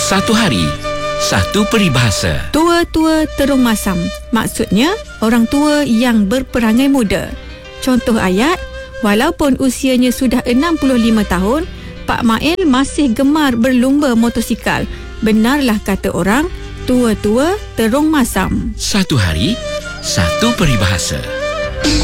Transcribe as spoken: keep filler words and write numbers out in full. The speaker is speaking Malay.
Satu hari, satu peribahasa. Tua-tua terung masam. Maksudnya, orang tua yang berperangai muda. Contoh ayat, walaupun usianya sudah enam puluh lima tahun, Pak Mail masih gemar berlumba motosikal. Benarlah kata orang, tua-tua terung masam. Satu hari, satu peribahasa.